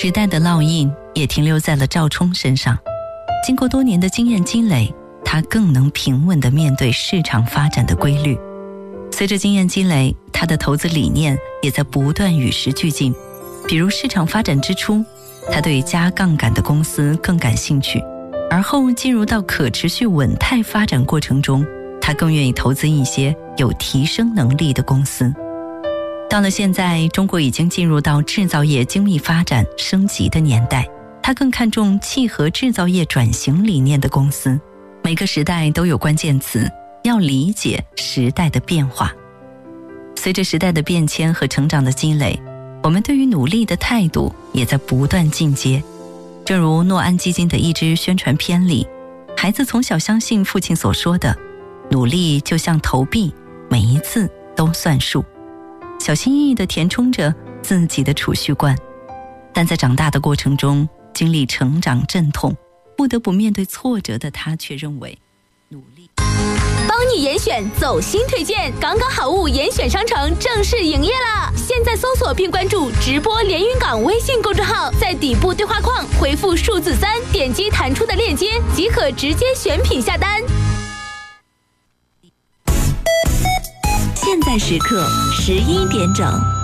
时代的烙印也停留在了赵冲身上。经过多年的经验积累，他更能平稳地面对市场发展的规律。随着经验积累，他的投资理念也在不断与时俱进。比如市场发展之初，他对加杠杆的公司更感兴趣，而后进入到可持续稳态发展过程中，他更愿意投资一些有提升能力的公司。到了现在，中国已经进入到制造业精密发展升级的年代，他更看重契合制造业转型理念的公司。每个时代都有关键词，要理解时代的变化。随着时代的变迁和成长的积累，我们对于努力的态度也在不断进阶。正如诺安基金的一支宣传片里，孩子从小相信父亲所说的，努力就像投币，每一次都算数，小心翼翼地填充着自己的储蓄罐。但在长大的过程中，经历成长阵痛，不得不面对挫折的他却认为努力帮你严选走心推荐，港港好物严选商城正式营业啦！现在搜索并关注直播连云港微信公众号，在底部对话框回复数字3，点击弹出的链接即可直接选品下单。 现在时刻11点整。